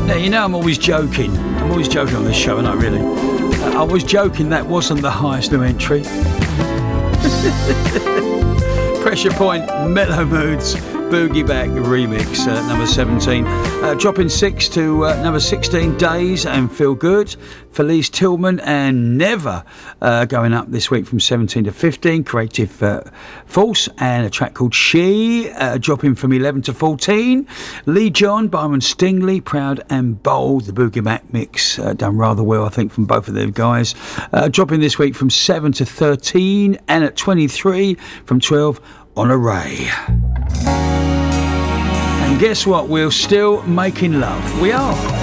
Now, you know I'm always joking. I'm always joking on this show, and I really... I was joking that wasn't the highest new entry. Pressure Point, Mellow Moods, Boogie Back remix, number 17. Dropping 6 to number 16, Days and Feel Good. Felice Tillman and Never going up this week from 17 to 15. Creative Force and a track called She dropping from 11 to 14. Lee John, Byron Stingley, Proud and Bold. The Boogie Back mix done rather well, I think, from both of them guys. Dropping this week from 7 to 13, and at 23 from 12 on Array. And guess what? We're still making love. We are.